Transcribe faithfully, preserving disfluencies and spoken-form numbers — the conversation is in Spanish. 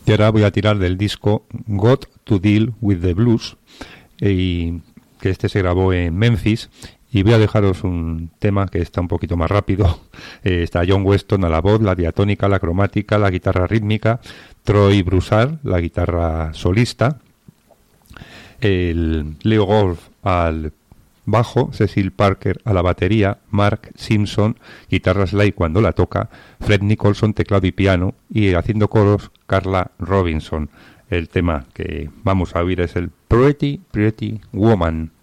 Y ahora voy a tirar del disco Got to Deal with the Blues, y que este se grabó en Memphis, y voy a dejaros un tema que está un poquito más rápido. Eh, está John Weston a la voz, la diatónica, la cromática, la guitarra rítmica, Troy Broussard, la guitarra solista, el Leo Golf al bajo, Cecil Parker a la batería, Mark Simpson, guitarra slide cuando la toca, Fred Nicholson, teclado y piano, y haciendo coros, Carla Robinson. El tema que vamos a oír es el Pretty Pretty Woman.